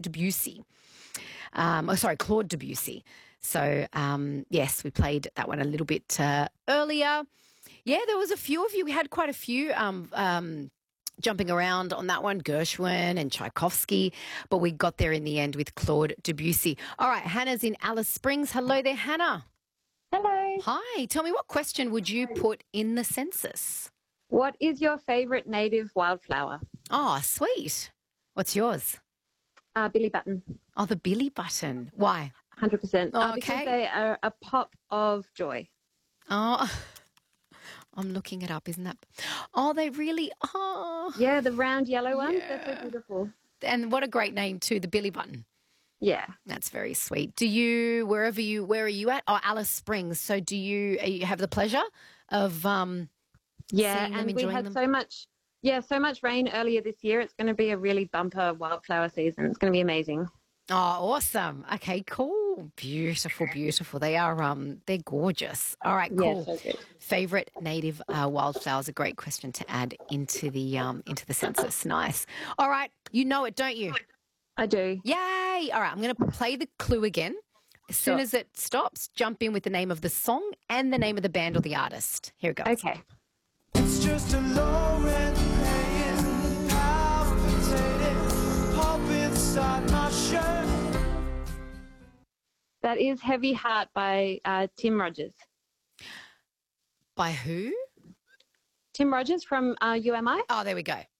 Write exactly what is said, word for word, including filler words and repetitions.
Debussy. Um, oh, sorry, Claude Debussy. So, um, yes, we played that one a little bit uh, earlier. Yeah, there was a few of you. We had quite a few um, um, jumping around on that one, Gershwin and Tchaikovsky, but we got there in the end with Claude Debussy. All right, Hannah's in Alice Springs. Hello there, Hannah. Hello. Hi. Tell me, what question would you put in the census? What is your favourite native wildflower? Oh, sweet. What's yours? Uh, Billy Button. Oh, the Billy Button. Why? one hundred percent. Oh, uh, because okay. they are a pop of joy. Oh, I'm looking it up, isn't that? Oh, they really are. Yeah, the round yellow ones, Yeah. they're so beautiful. And what a great name too, the Billy Button. Yeah. That's very sweet. Do you, wherever you, where are you at? Oh, Alice Springs. So do you, you have the pleasure of um, Yeah, seeing them, and we enjoying had them? so much, yeah, so much rain earlier this year. It's going to be a really bumper wildflower season. It's going to be amazing. Oh, awesome. Okay, cool. Beautiful, beautiful. They are, um, they're gorgeous. All right, cool. Yeah, so good. Favorite native uh, wildflowers? A great question to add into the um, into the census. Nice. All right, you know it, don't you? I do. Yay! All right, I'm going to play the clue again. As soon Sure. as it stops, jump in with the name of the song and the name of the band or the artist. Here it goes. Okay. It's just a low rent paying, palpitating, pop inside my shirt. That is Heavy Heart by uh, Tim Rogers. By who? Tim Rogers from uh, U M I. Oh, there we go.